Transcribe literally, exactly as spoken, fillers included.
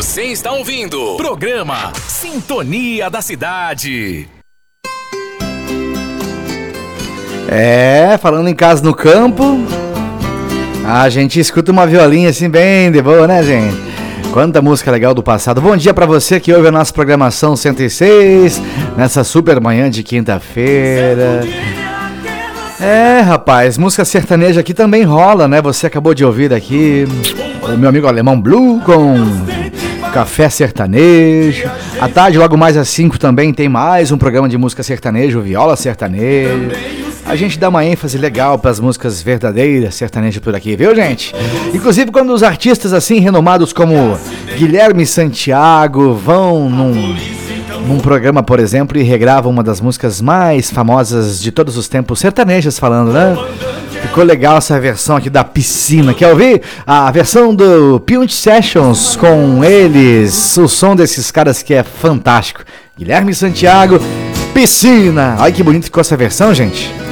Você está ouvindo programa Sintonia da Cidade. É, falando em casa no campo, a gente escuta uma violinha assim bem de boa, né, gente? Quanta música legal do passado. Bom dia pra você que ouve a nossa programação cento e seis, nessa super manhã de quinta-feira. É, rapaz, música sertaneja aqui também rola, né? Você acabou de ouvir aqui o meu amigo Alemão Blue com Café Sertanejo. À tarde, logo mais às cinco também tem mais um programa de música sertanejo, Viola Sertanejo. A gente dá uma ênfase legal para as músicas verdadeiras sertanejas por aqui, viu, gente? Inclusive quando os artistas assim renomados como Guilherme Santiago vão num, num programa, por exemplo, e regravam uma das músicas mais famosas de todos os tempos, sertanejas falando, né? Ficou legal essa versão aqui da Piscina. Quer ouvir? A versão do Punch Sessions com eles, o som desses caras que é fantástico. Guilherme Santiago, Piscina. Olha que bonito ficou essa versão, gente.